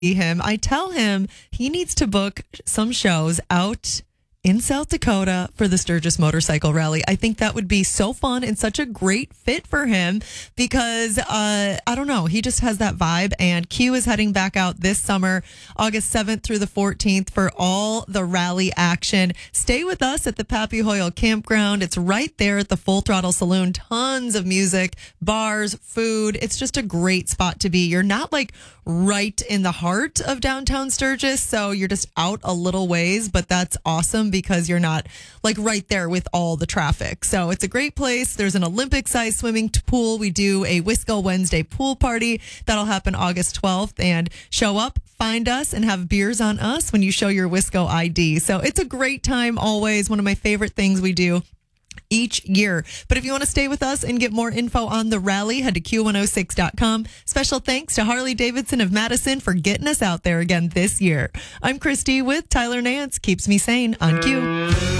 him. I tell him he needs to book some shows out in South Dakota for the Sturgis Motorcycle Rally. I think that would be so fun and such a great fit for him because, I don't know, he just has that vibe. And Q is heading back out this summer, August 7th through the 14th for all the rally action. Stay with us at the Pappy Hoyle Campground. It's right there at the Full Throttle Saloon. Tons of music, bars, food. It's just a great spot to be. You're not like right in the heart of downtown Sturgis, so you're just out a little ways, but that's awesome because you're not like right there with all the traffic. So it's a great place. There's an Olympic-sized swimming pool. We do a Wisco Wednesday pool party. That'll happen August 12th. And show up, find us, and have beers on us when you show your Wisco ID. So it's a great time always. One of my favorite things we do each year. But if you want to stay with us and get more info on the rally, head to Q106.com. Special thanks to Harley Davidson of Madison for getting us out there again this year. I'm Christy with Tyler Nance. Keeps me sane on Q.